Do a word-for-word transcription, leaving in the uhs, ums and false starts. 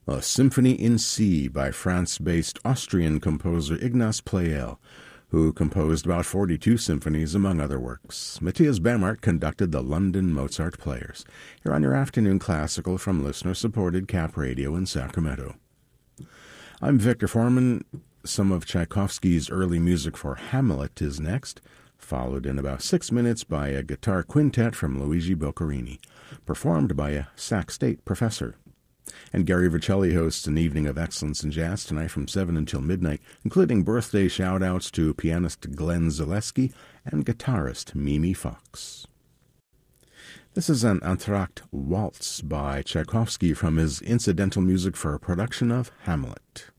A Symphony in C by France-based Austrian composer Ignaz Pleyel, who composed about forty-two symphonies among other works. Matthias Bamart conducted the London Mozart Players. Here on your afternoon classical from listener-supported Cap Radio in Sacramento. I'm Victor Foreman. Some of Tchaikovsky's early music for Hamlet is next, followed in about six minutes by a guitar quintet from Luigi Boccherini, performed by a Sac State professor. And Gary Vercelli hosts an evening of excellence in jazz tonight from seven until midnight, including birthday shout-outs to pianist Glenn Zaleski and guitarist Mimi Fox. This is an entr'acte waltz by Tchaikovsky from his incidental music for a production of Hamlet.